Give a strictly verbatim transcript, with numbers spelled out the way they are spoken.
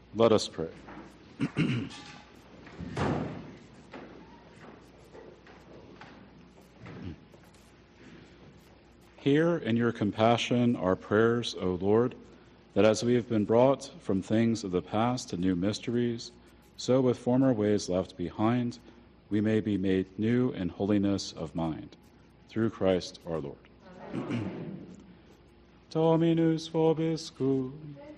Let us pray. Hear in your compassion our prayers, O Lord, that as we have been brought from things of the past to new mysteries, so with former ways left behind, we may be made new in holiness of mind. Through Christ our Lord. Dominus vobiscum.